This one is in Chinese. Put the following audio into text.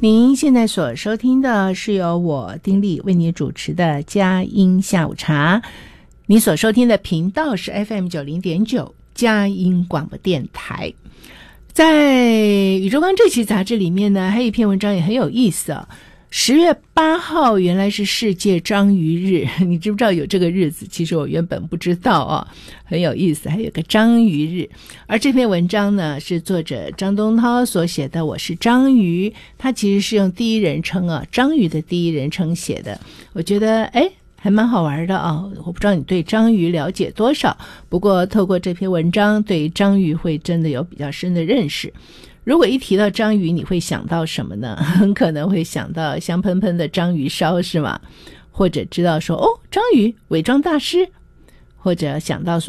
您现在所收听的是由我丁莉为你主持的佳音下午茶，你所收听的频道是 FM90.9 佳音广播电台。在宇宙光这期杂志里面呢，还有一篇文章也很有意思啊。10月8号原来是世界章鱼日，你知不知道有这个日子？其实我原本不知道啊，很有意思，还有个章鱼日。而这篇文章呢，是作者张东涛所写的，我是章鱼，他其实是用第一人称啊，章鱼的第一人称写的。我觉得还蛮好玩的啊！我不知道你对章鱼了解多少，不过透过这篇文章，对章鱼会真的有比较深的认识。如果一提到章鱼，你会想到什么呢？很可能会想到香喷喷的章鱼烧，是吗？或者知道说章鱼伪装大师，或者想到说